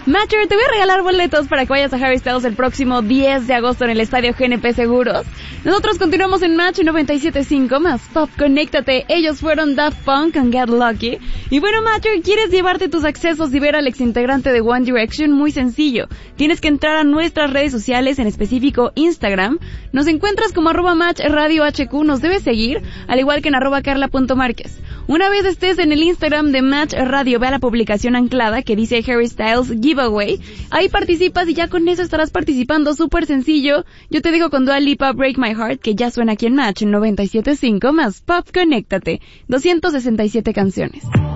Matcher, te voy a regalar boletos para que vayas a Harry Styles el próximo 10 de agosto en el estadio GNP Seguros. Nosotros continuamos en Match 97.5 más Pop, conéctate. Ellos fueron Daft Punk con Get Lucky. Y bueno, Matcher, ¿quieres llevarte tus accesos y ver al exintegrante de One Direction? Muy sencillo. Tienes que entrar a nuestras redes sociales, en específico Instagram. Nos encuentras como @MatchRadioHQ, nos debes seguir, al igual que en @Carla.Márquez. Una vez estés en el Instagram de Match Radio, ve a la publicación anclada que dice Harry Styles Giveaway. Ahí participas y ya con eso estarás participando, súper sencillo. Yo te digo con Dua Lipa, Break My Heart, que ya suena aquí en Match 97.5 más Pop, conéctate. 267 canciones.